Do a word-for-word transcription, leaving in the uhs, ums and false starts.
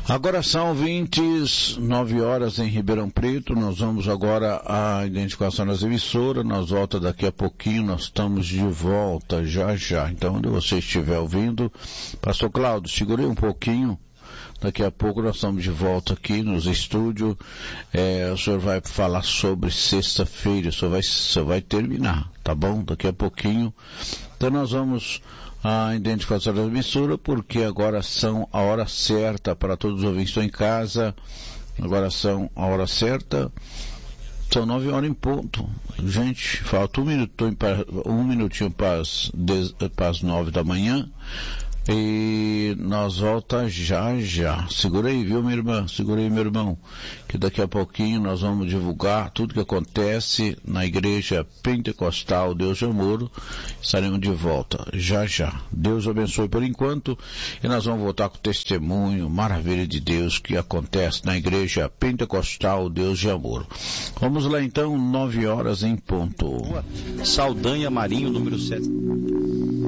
Agora são vinte e nove horas em Ribeirão Preto. Nós vamos agora à identificação das emissoras. Nós volta daqui a pouquinho. Nós estamos de volta já já. Então, onde você estiver ouvindo, Pastor Cláudio, segurei um pouquinho. Daqui a pouco nós estamos de volta aqui nos estúdios. É, o senhor vai falar sobre sexta-feira. O senhor vai, o senhor vai terminar, tá bom? Daqui a pouquinho. Então nós vamos à identificação da emissora, porque agora são a hora certa para todos os ouvintes que estão em casa. Agora são a hora certa. São nove horas em ponto. Gente, falta um minuto, um minutinho para as, para as nove da manhã. E nós volta já já. Segura aí, viu, minha irmã? Segura aí, meu irmão. Que daqui a pouquinho nós vamos divulgar tudo que acontece na Igreja Pentecostal Deus de Amor. Estaremos de volta já já. Deus abençoe por enquanto. E nós vamos voltar com o testemunho, maravilha de Deus que acontece na Igreja Pentecostal Deus de Amor. Vamos lá então, nove horas em ponto. Saldanha Marinho, número sete.